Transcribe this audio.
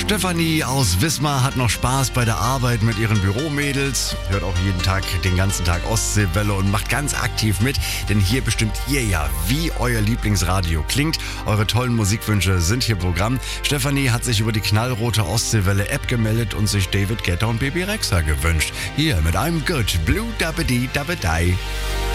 Stefanie aus Wismar hat noch Spaß bei der Arbeit mit ihren Büromädels, hört auch jeden Tag, den ganzen Tag Ostseewelle und macht ganz aktiv mit, denn hier bestimmt ihr ja, wie euer Lieblingsradio klingt. Eure tollen Musikwünsche sind hier Programm. Stefanie hat sich über die knallrote Ostseewelle-App gemeldet und sich David Guetta und Baby Rexha gewünscht. Hier mit einem Good Blue Dabba Dee Dabba Die.